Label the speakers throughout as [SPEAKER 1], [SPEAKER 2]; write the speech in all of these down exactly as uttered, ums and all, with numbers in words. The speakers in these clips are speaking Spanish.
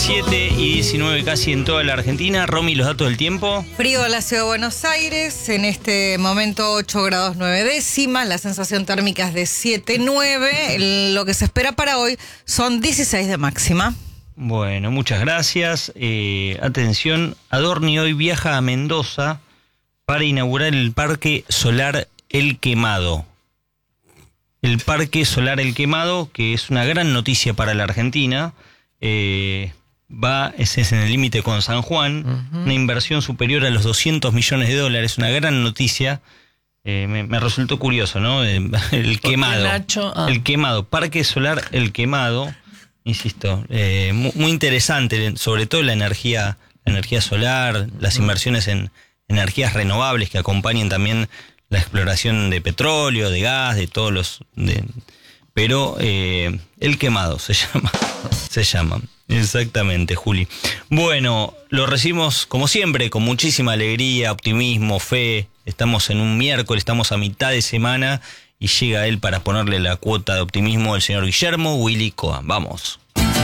[SPEAKER 1] siete y diecinueve casi en toda la Argentina. Romy, los datos del tiempo.
[SPEAKER 2] Frío en la ciudad de Buenos Aires, en este momento ocho grados nueve décimas, la sensación térmica es de siete nueve, lo que se espera para hoy son dieciséis de máxima.
[SPEAKER 1] Bueno, muchas gracias. Eh, atención, Adorni hoy viaja a Mendoza para inaugurar el Parque Solar El Quemado. El Parque Solar El Quemado, que es una gran noticia para la Argentina. Eh, va, ese es en el límite con San Juan, uh-huh. Una inversión superior a los doscientos millones de dólares, una gran noticia. Eh, me, me resultó curioso, ¿no? El, el Quemado.
[SPEAKER 3] Nacho? Ah.
[SPEAKER 1] El Quemado, Parque Solar El Quemado, insisto, eh, muy, muy interesante, sobre todo la energía, la energía solar, las inversiones en energías renovables que acompañen también la exploración de petróleo, de gas, de todos los... De, pero eh, El Quemado se llama. Se llama, exactamente, Juli. Bueno, lo recibimos como siempre, con muchísima alegría, optimismo, fe. Estamos en un miércoles, estamos a mitad de semana y llega él para ponerle la cuota de optimismo, el señor Guillermo Willy Cohen. Vamos.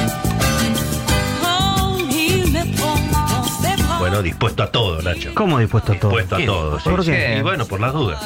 [SPEAKER 4] Bueno, dispuesto a todo, Nacho.
[SPEAKER 1] ¿Cómo dispuesto a todo?
[SPEAKER 4] Dispuesto a todo, sí.
[SPEAKER 1] ¿Por qué?
[SPEAKER 4] Y bueno, por las dudas.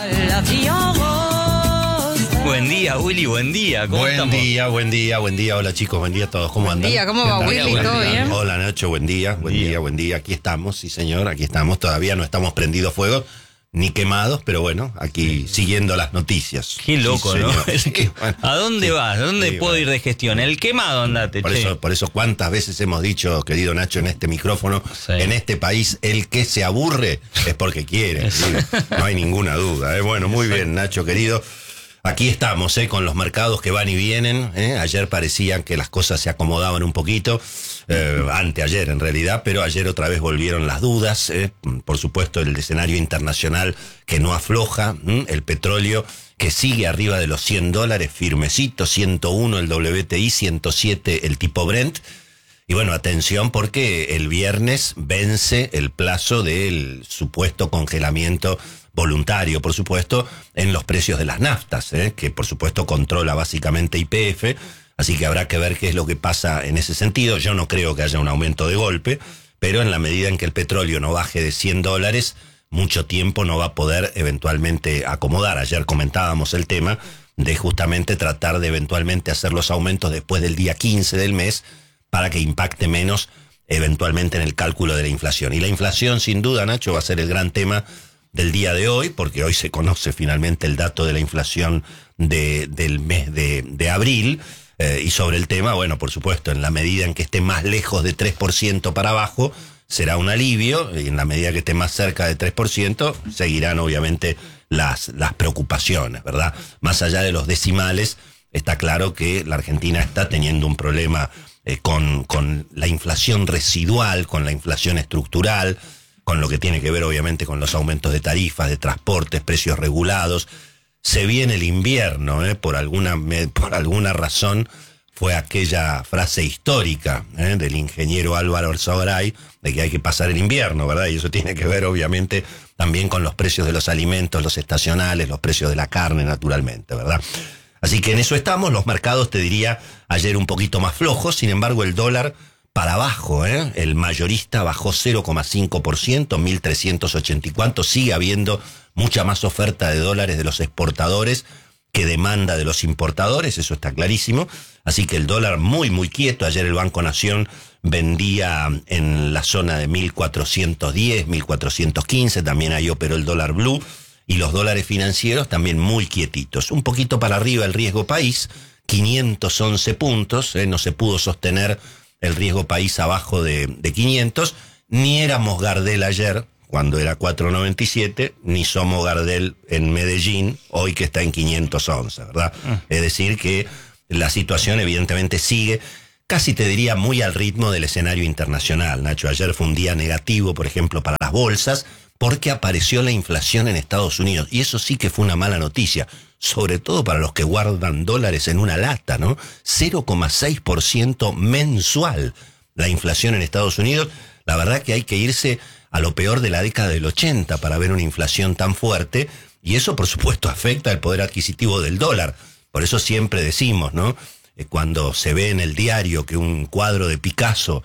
[SPEAKER 1] Buen día, Willy, buen día. ¿Cómo
[SPEAKER 4] buen
[SPEAKER 1] estamos?
[SPEAKER 4] día, buen día, buen día. Hola chicos, buen día a todos. ¿Cómo
[SPEAKER 2] buen
[SPEAKER 4] andan?
[SPEAKER 2] Día, ¿cómo va, Willy?
[SPEAKER 4] Buen
[SPEAKER 2] ¿Todo
[SPEAKER 4] día.
[SPEAKER 2] bien?
[SPEAKER 4] Hola Nacho, buen día, buen día. día, buen día. Aquí estamos, sí señor, aquí estamos. Todavía no estamos prendidos fuego ni quemados, pero bueno, aquí sí. Siguiendo las noticias.
[SPEAKER 1] Qué loco, sí, ¿no? Es que,
[SPEAKER 4] bueno,
[SPEAKER 1] ¿a dónde
[SPEAKER 4] sí,
[SPEAKER 1] vas? ¿A dónde
[SPEAKER 4] sí,
[SPEAKER 1] puedo
[SPEAKER 4] bueno.
[SPEAKER 1] ir de gestión? El Quemado, andate,
[SPEAKER 4] por
[SPEAKER 1] che.
[SPEAKER 4] eso, por eso cuántas veces hemos dicho, querido Nacho, en este micrófono,
[SPEAKER 1] sí.
[SPEAKER 4] En este país, el que se aburre es porque quiere. ¿Sí? No hay ninguna duda. ¿eh? Bueno, muy bien, Nacho, querido. Aquí estamos, ¿eh? Con los mercados que van y vienen. ¿eh? Ayer parecían que las cosas se acomodaban un poquito, eh, anteayer en realidad, pero ayer otra vez volvieron las dudas. ¿eh? Por supuesto, el escenario internacional que no afloja, ¿eh? El petróleo que sigue arriba de los cien dólares, firmecito, ciento uno el W T I, ciento siete el tipo Brent. Y bueno, atención porque el viernes vence el plazo del supuesto congelamiento voluntario, por supuesto, en los precios de las naftas, ¿eh? que por supuesto controla básicamente Y P F, así que habrá que ver qué es lo que pasa en ese sentido. Yo no creo que haya un aumento de golpe, pero en la medida en que el petróleo no baje de cien dólares, mucho tiempo no va a poder eventualmente acomodar. Ayer comentábamos el tema de justamente tratar de eventualmente hacer los aumentos después del día quince del mes para que impacte menos eventualmente en el cálculo de la inflación. Y la inflación, sin duda, Nacho, va a ser el gran tema del día de hoy, porque hoy se conoce finalmente el dato de la inflación de, del mes de, de abril, eh, y sobre el tema, bueno, por supuesto, en la medida en que esté más lejos de tres por ciento para abajo, será un alivio, y en la medida que esté más cerca de tres por ciento, seguirán obviamente las, las preocupaciones, ¿verdad? Más allá de los decimales, está claro que la Argentina está teniendo un problema eh, con, con la inflación residual, con la inflación estructural, con lo que tiene que ver obviamente con los aumentos de tarifas, de transportes, precios regulados. Se viene el invierno, ¿eh? por alguna por alguna razón fue aquella frase histórica ¿eh? del ingeniero Álvaro Alzogaray de que hay que pasar el invierno, ¿verdad? Y eso tiene que ver obviamente también con los precios de los alimentos, los estacionales, los precios de la carne, naturalmente, ¿verdad? Así que en eso estamos. Los mercados, te diría, ayer un poquito más flojos, sin embargo el dólar para abajo, ¿eh? El mayorista bajó cero coma cinco por ciento, mil trescientos ochenta y cuatro. Sigue habiendo mucha más oferta de dólares de los exportadores que demanda de los importadores, eso está clarísimo. Así que el dólar muy, muy quieto. Ayer el Banco Nación vendía en la zona de mil cuatrocientos diez, mil cuatrocientos quince, también ahí operó el dólar blue. Y los dólares financieros también muy quietitos. Un poquito para arriba el riesgo país, quinientos once puntos, ¿eh? No se pudo sostener el riesgo país abajo de, de quinientos, ni éramos Gardel ayer, cuando era cuatro noventa y siete, ni somos Gardel en Medellín, hoy que está en quinientos once, ¿verdad? Mm. Es decir que la situación evidentemente sigue, casi te diría muy al ritmo del escenario internacional, Nacho. Ayer fue un día negativo, por ejemplo, para las bolsas, porque apareció la inflación en Estados Unidos, y eso sí que fue una mala noticia, sobre todo para los que guardan dólares en una lata, ¿no? cero coma seis por ciento mensual la inflación en Estados Unidos. La verdad que hay que irse a lo peor de la década del ochenta para ver una inflación tan fuerte, y eso por supuesto afecta el poder adquisitivo del dólar. Por eso siempre decimos, ¿no? Eh, cuando se ve en el diario que un cuadro de Picasso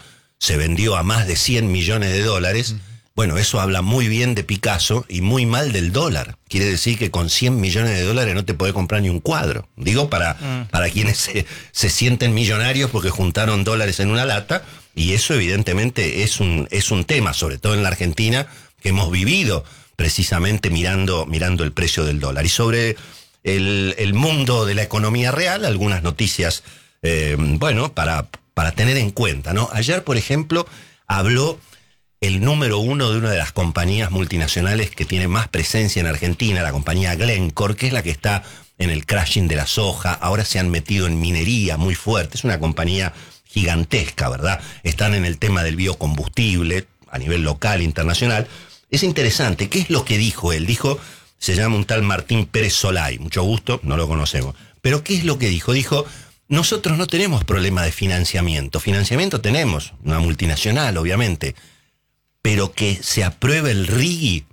[SPEAKER 4] se vendió a más de cien millones de dólares. Bueno, eso habla muy bien de Picasso y muy mal del dólar. Quiere decir que con cien millones de dólares no te podés comprar ni un cuadro. Digo, para, mm. para quienes se, se sienten millonarios porque juntaron dólares en una lata, y eso evidentemente es un, es un tema, sobre todo en la Argentina, que hemos vivido precisamente mirando, mirando el precio del dólar. Y sobre el, el mundo de la economía real, algunas noticias, eh, bueno, para, para tener en cuenta, ¿no? Ayer, por ejemplo, habló el número uno de una de las compañías multinacionales que tiene más presencia en Argentina, la compañía Glencore, que es la que está en el crashing de la soja. Ahora se han metido en minería muy fuerte. Es una compañía gigantesca, ¿verdad? Están en el tema del biocombustible a nivel local, internacional. Es interesante. ¿Qué es lo que dijo él? Dijo, se llama un tal Martín Pérez Solay. Mucho gusto, no lo conocemos. Pero ¿qué es lo que dijo? Dijo, nosotros no tenemos problema de financiamiento. Financiamiento tenemos, una multinacional, obviamente. Pero que se apruebe el R I G I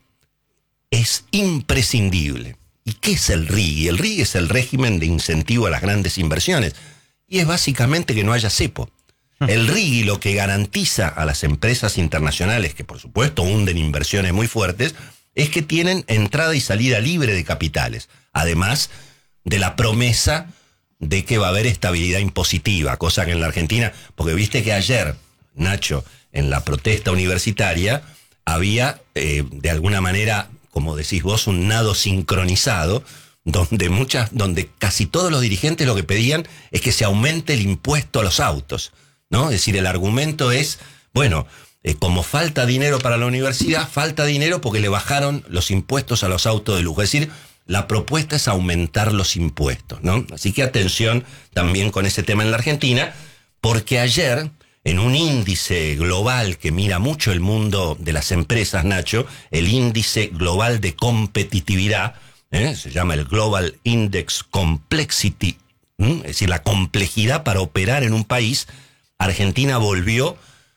[SPEAKER 4] es imprescindible. ¿Y qué es el R I G I? El R I G I es el régimen de incentivo a las grandes inversiones. Y es básicamente que no haya cepo. El R I G I lo que garantiza a las empresas internacionales, que por supuesto hunden inversiones muy fuertes, es que tienen entrada y salida libre de capitales. Además de la promesa de que va a haber estabilidad impositiva, cosa que en la Argentina, porque viste que ayer, Nacho, en la protesta universitaria, había, eh, de alguna manera, como decís vos, un nado sincronizado, donde muchas, donde casi todos los dirigentes lo que pedían es que se aumente el impuesto a los autos, ¿no? Es decir, el argumento es, bueno, eh, como falta dinero para la universidad, falta dinero porque le bajaron los impuestos a los autos de lujo. Es decir, la propuesta es aumentar los impuestos, ¿no? Así que atención también con ese tema en la Argentina, porque ayer, en un índice global que mira mucho el mundo de las empresas, Nacho, el índice global de competitividad, ¿eh? Se llama el Global Index Complexity, ¿eh? Es decir, la complejidad para operar en un país. Argentina volvió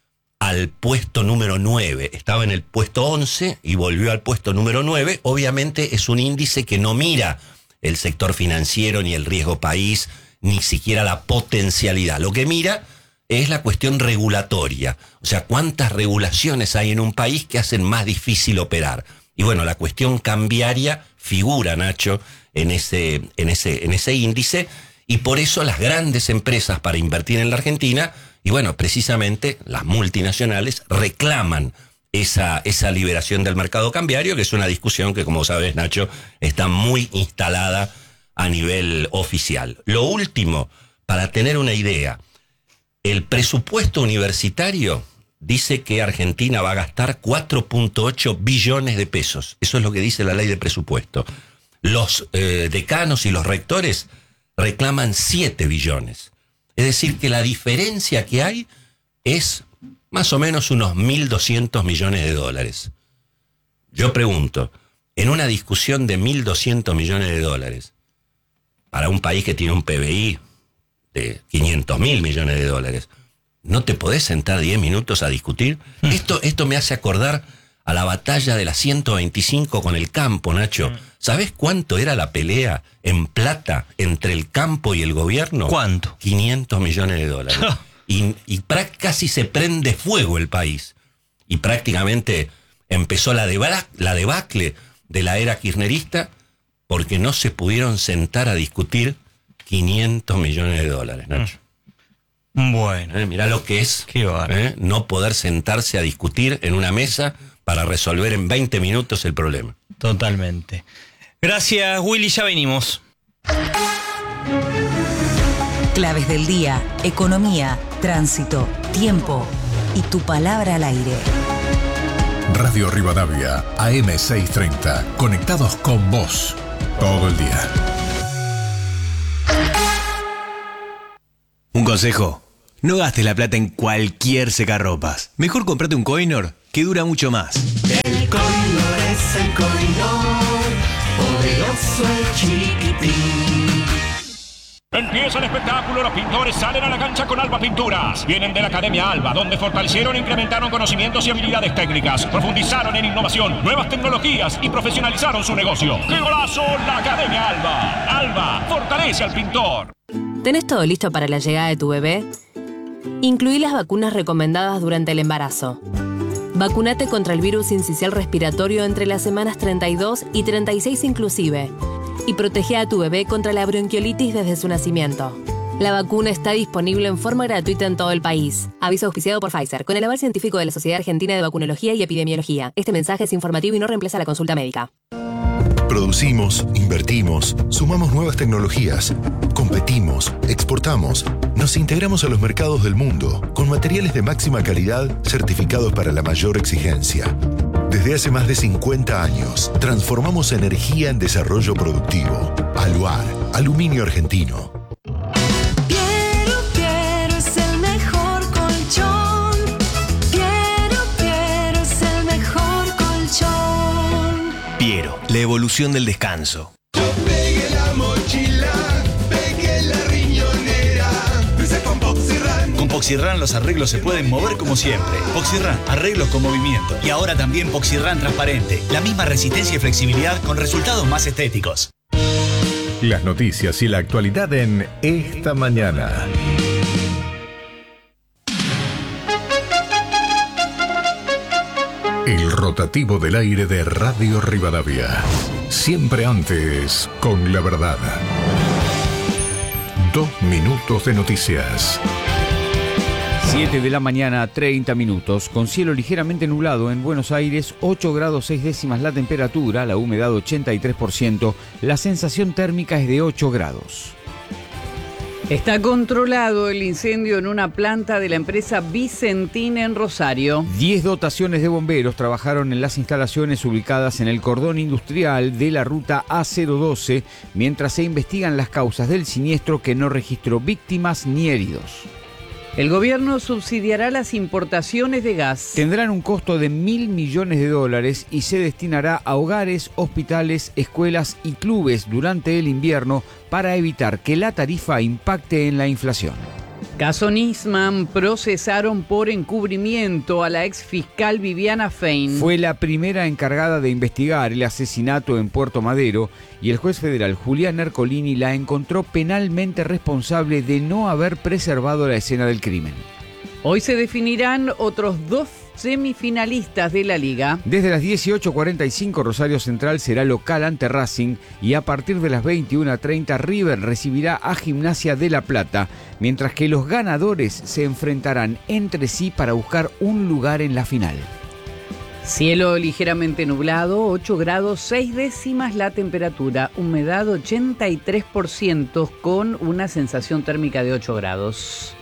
[SPEAKER 4] al puesto número nueve, estaba en el puesto once y volvió al puesto número nueve. Obviamente es un índice que no mira el sector financiero, ni el riesgo país, ni siquiera la potencialidad. Lo que mira es la cuestión regulatoria, o sea, cuántas regulaciones hay en un país que hacen más difícil operar. Y bueno, la cuestión cambiaria figura, Nacho, en ese, en ese, en ese índice, y por eso las grandes empresas para invertir en la Argentina, y bueno, precisamente las multinacionales reclaman esa, esa liberación del mercado cambiario, que es una discusión que, como sabes, Nacho, está muy instalada a nivel oficial. Lo último, para tener una idea, el presupuesto universitario dice que Argentina va a gastar cuatro punto ocho billones de pesos. Eso es lo que dice la ley de presupuesto. Los eh, decanos y los rectores reclaman siete billones. Es decir, que la diferencia que hay es más o menos unos mil doscientos millones de dólares. Yo pregunto, en una discusión de mil doscientos millones de dólares, para un país que tiene un P B I de quinientos mil millones de dólares, ¿no te podés sentar diez minutos a discutir? Mm. Esto, esto me hace acordar a la batalla de la ciento veinticinco con el campo, Nacho. Mm. ¿Sabés cuánto era la pelea en plata entre el campo y el gobierno?
[SPEAKER 1] ¿Cuánto?
[SPEAKER 4] quinientos millones de dólares. y y pra- casi se prende fuego el país. Y prácticamente empezó la, deba- la debacle de la era kirchnerista porque no se pudieron sentar a discutir quinientos millones de dólares, Nacho.
[SPEAKER 1] Bueno.
[SPEAKER 4] Eh, mirá lo que es
[SPEAKER 1] Qué
[SPEAKER 4] eh, no poder sentarse a discutir en una mesa para resolver en veinte minutos el problema.
[SPEAKER 1] Totalmente. Gracias, Willy, ya venimos.
[SPEAKER 3] Claves del día, economía, tránsito, tiempo y tu palabra al aire.
[SPEAKER 5] Radio Rivadavia, A M seiscientos treinta, conectados con vos todo el día.
[SPEAKER 6] Un consejo, no gastes la plata en cualquier secarropas. Mejor comprate un Coinor que dura mucho más.
[SPEAKER 7] El Coinor es el Coinor, poderoso el chiquitín.
[SPEAKER 8] Empieza el espectáculo, los pintores salen a la cancha con Alba Pinturas. Vienen de la Academia Alba, donde fortalecieron e incrementaron conocimientos y habilidades técnicas. Profundizaron en innovación, nuevas tecnologías y profesionalizaron su negocio. ¡Qué golazo! La Academia Alba. Alba, fortalece al pintor.
[SPEAKER 9] ¿Tenés todo listo para la llegada de tu bebé? Incluí las vacunas recomendadas durante el embarazo. Vacunate contra el virus sincicial respiratorio entre las semanas treinta y dos y treinta y seis inclusive. Y protege a tu bebé contra la bronquiolitis desde su nacimiento. La vacuna está disponible en forma gratuita en todo el país. Aviso auspiciado por Pfizer, con el aval científico de la Sociedad Argentina de Vacunología y Epidemiología. Este mensaje es informativo y no reemplaza la consulta médica.
[SPEAKER 10] Producimos, invertimos, sumamos nuevas tecnologías, competimos, exportamos, nos integramos a los mercados del mundo con materiales de máxima calidad certificados para la mayor exigencia. Desde hace más de cincuenta años, transformamos energía en desarrollo productivo. Aluar, aluminio argentino.
[SPEAKER 7] Piero, Piero es el mejor colchón. Piero, Piero es el mejor colchón.
[SPEAKER 6] Piero, la evolución del descanso.
[SPEAKER 11] Yo pegué la mochila, pegué la riñonera. Dice con Poxirran.
[SPEAKER 12] Con Poxirran los arreglos se pueden mover como siempre. Poxirran, arreglos con movimiento. Y ahora también Poxirran transparente. La misma resistencia y flexibilidad con resultados más estéticos.
[SPEAKER 5] Las noticias y la actualidad en Esta Mañana. El rotativo del aire de Radio Rivadavia. Siempre antes, con la verdad. Dos minutos de noticias.
[SPEAKER 13] siete de la mañana, treinta minutos, con cielo ligeramente nublado en Buenos Aires, ocho grados seis décimas la temperatura, la humedad ochenta y tres por ciento, la sensación térmica es de ocho grados.
[SPEAKER 14] Está controlado el incendio en una planta de la empresa Vicentina en Rosario.
[SPEAKER 13] Diez dotaciones de bomberos trabajaron en las instalaciones ubicadas en el cordón industrial de la ruta A cero doce, mientras se investigan las causas del siniestro que no registró víctimas ni heridos.
[SPEAKER 14] El gobierno subsidiará las importaciones de gas.
[SPEAKER 13] Tendrán un costo de mil millones de dólares y se destinará a hogares, hospitales, escuelas y clubes durante el invierno para evitar que la tarifa impacte en la inflación.
[SPEAKER 14] Caso Nisman, procesaron por encubrimiento a la ex fiscal Viviana Fein.
[SPEAKER 13] Fue la primera encargada de investigar el asesinato en Puerto Madero y el juez federal Julián Ercolini la encontró penalmente responsable de no haber preservado la escena del crimen.
[SPEAKER 14] Hoy se definirán otros dos semifinalistas de la Liga.
[SPEAKER 13] Desde las dieciocho cuarenta y cinco Rosario Central será local ante Racing y a partir de las veintiuna treinta River recibirá a Gimnasia de La Plata, mientras que los ganadores se enfrentarán entre sí para buscar un lugar en la final.
[SPEAKER 14] Cielo ligeramente nublado, ocho grados seis décimas la temperatura, humedad ochenta y tres por ciento con una sensación térmica de ocho grados.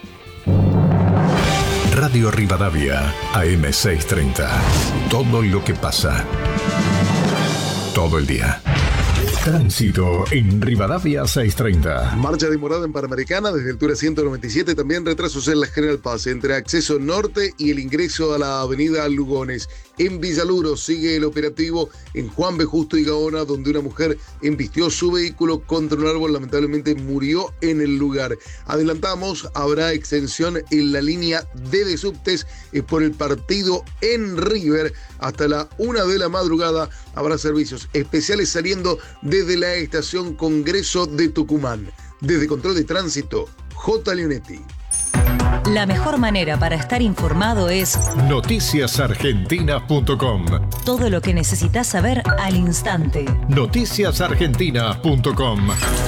[SPEAKER 5] Radio Rivadavia, A M seiscientos treinta. Todo lo que pasa. Todo el día. Tránsito en Rivadavia seiscientos treinta.
[SPEAKER 15] Marcha demorada en Panamericana desde altura ciento noventa y siete. También retrasos en la General Paz entre acceso norte y el ingreso a la avenida Lugones. En Villaluro sigue el operativo en Juan B. Justo y Gaona, donde una mujer embistió su vehículo contra un árbol. Lamentablemente murió en el lugar. Adelantamos, habrá extensión en la línea D de subtes eh, por el partido en River. Hasta la una de la madrugada habrá servicios especiales saliendo desde la estación Congreso de Tucumán. Desde Control de Tránsito, J. Leonetti.
[SPEAKER 3] La mejor manera para estar informado es
[SPEAKER 5] noticias argentinas punto com.
[SPEAKER 3] Todo lo que necesitas saber al instante.
[SPEAKER 5] noticias argentinas punto com.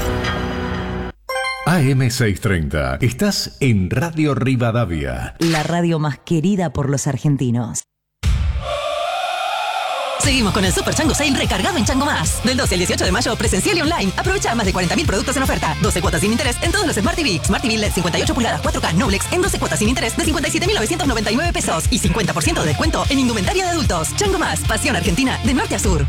[SPEAKER 5] A M seiscientos treinta. Estás en Radio Rivadavia.
[SPEAKER 3] La radio más querida por los argentinos.
[SPEAKER 16] Seguimos con el Super Chango Sale recargado en Chango Más. Del doce al dieciocho de mayo, presencial y online. Aprovecha más de cuarenta mil productos en oferta. doce cuotas sin interés en todos los Smart T V. Smart T V L E D cincuenta y ocho pulgadas cuatro K Noblex en doce cuotas sin interés de cincuenta y siete mil novecientos noventa y nueve pesos. Y cincuenta por ciento de descuento en indumentaria de adultos. Chango Más, pasión argentina de norte a sur.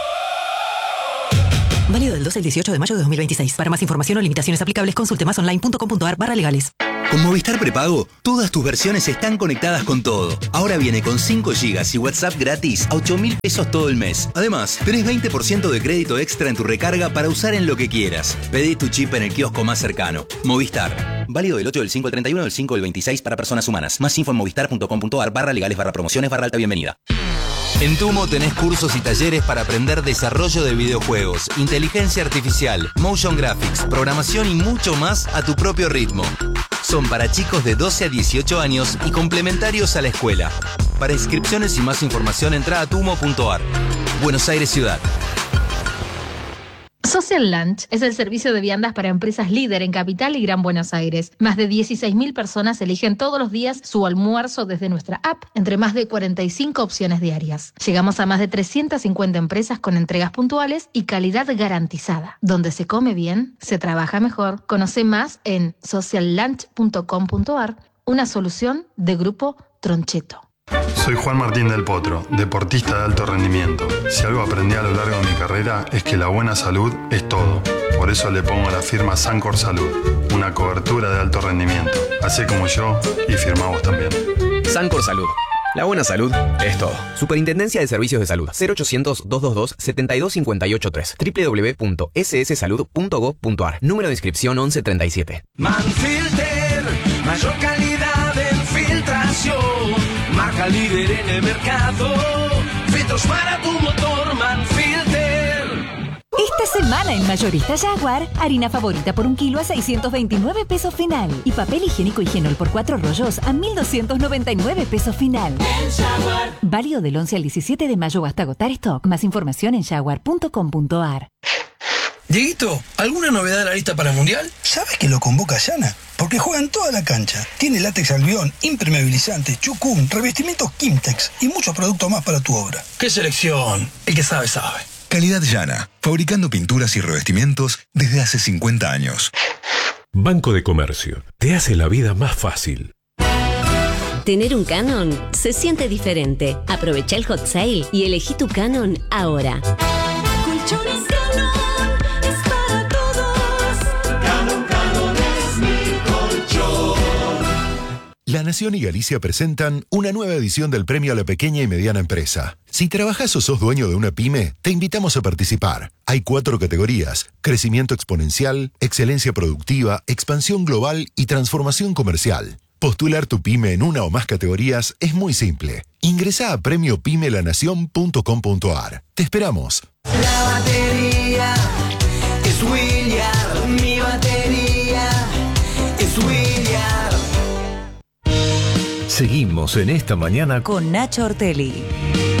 [SPEAKER 16] Válido del doce al dieciocho de mayo de dos mil veintiséis. Para más información o limitaciones aplicables, consulte más online punto com punto a r barra legales.
[SPEAKER 6] Con Movistar Prepago, todas tus versiones están conectadas con todo. Ahora viene con cinco gigas y WhatsApp gratis a ocho mil pesos todo el mes. Además, tenés veinte por ciento de crédito extra en tu recarga para usar en lo que quieras. Pedí tu chip en el kiosco más cercano. Movistar. Válido del ocho del cinco al treinta y uno del cinco del veintiséis para personas humanas. Más info en movistar punto com punto a r barra legales barra promociones barra alta bienvenida. En Tumo tenés cursos y talleres para aprender desarrollo de videojuegos, inteligencia artificial, motion graphics, programación y mucho más a tu propio ritmo. Son para chicos de doce a dieciocho años y complementarios a la escuela. Para inscripciones y más información entra a tumo punto ar. Buenos Aires Ciudad.
[SPEAKER 17] Social Lunch es el servicio de viandas para empresas líder en Capital y Gran Buenos Aires. Más de dieciséis mil personas eligen todos los días su almuerzo desde nuestra app, entre más de cuarenta y cinco opciones diarias. Llegamos a más de trescientas cincuenta empresas con entregas puntuales y calidad garantizada. Donde se come bien, se trabaja mejor. Conoce más en social lunch punto com punto ar, una solución de Grupo Troncheto.
[SPEAKER 18] Soy Juan Martín del Potro, deportista de alto rendimiento. Si algo aprendí a lo largo de mi carrera es que la buena salud es todo. Por eso le pongo la firma Sancor Salud, una cobertura de alto rendimiento. Hacé como yo y firma vos también.
[SPEAKER 19] Sancor Salud. La buena salud es todo. Superintendencia de Servicios de Salud. cero ochocientos, doscientos veintidós, setenta y dos cincuenta y ocho tres. doble u doble u doble u punto ese ese salud punto gob punto ar. Número de inscripción once treinta y siete.
[SPEAKER 11] Manfilter, mayor calidad en filtración. Marca líder en el mercado. Filtros para tu motor, Manfilter.
[SPEAKER 3] Esta semana en Mayorista Jaguar, harina favorita por un kilo a seiscientos veintinueve pesos final. Y papel higiénico Higienol por cuatro rollos a mil doscientos noventa y nueve pesos final. Válido del once al diecisiete de mayo hasta agotar stock. Más información en jaguar punto com punto ar.
[SPEAKER 20] Dieguito, ¿alguna novedad de la lista para el Mundial? ¿Sabes que lo convoca Yana? Porque juega en toda la cancha. Tiene látex albión, impermeabilizante, chucum, revestimientos Kimtex y muchos productos más para tu obra. ¡Qué selección! El que sabe, sabe.
[SPEAKER 21] Calidad Yana, fabricando pinturas y revestimientos desde hace cincuenta años.
[SPEAKER 22] Banco de Comercio, te hace la vida más fácil.
[SPEAKER 23] Tener un Canon se siente diferente. Aprovecha el hot sale y elegí tu Canon ahora.
[SPEAKER 7] Colchones Canon es para todos.
[SPEAKER 11] Canon, Canon es mi colchón.
[SPEAKER 10] La Nación y Galicia presentan una nueva edición del Premio a la Pequeña y Mediana Empresa. Si trabajás o sos dueño de una pyme, te invitamos a participar. Hay cuatro categorías: crecimiento exponencial, excelencia productiva, expansión global y transformación comercial. Postular tu pyme en una o más categorías es muy simple. Ingresa a premio pyme la nación punto com punto ar. Te esperamos.
[SPEAKER 11] La batería es Williard. Mi batería es Williard.
[SPEAKER 5] Seguimos en esta mañana
[SPEAKER 3] con Nacho Ortelli.